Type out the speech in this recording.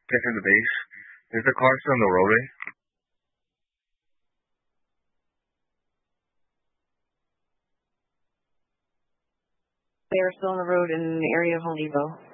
get to the base. Is the car still on the roadway? They are still on the road in the area of Home Depot.